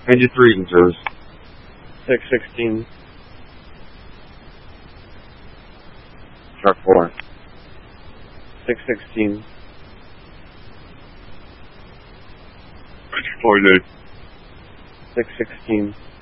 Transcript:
Engine 3 in service. 616. Shark 4. 616. Engine 4 is 616.